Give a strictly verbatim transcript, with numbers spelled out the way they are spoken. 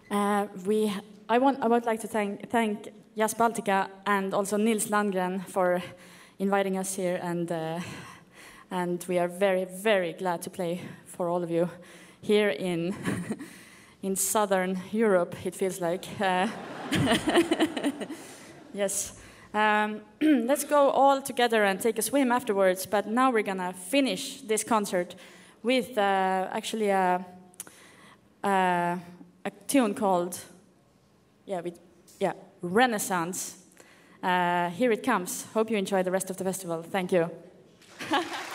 Uh, we, I, want, I would like to thank, thank Jazz Baltica and also Nils Landgren for inviting us here, and, uh, and we are very, very glad to play for all of you here in, in Southern Europe, it feels like. Uh, yes. Um, let's go all together and take a swim afterwards, but now we're going to finish this concert with uh, actually a, a, a tune called yeah, with, yeah, Renaissance. Uh, here it comes. Hope you enjoy the rest of the festival. Thank you.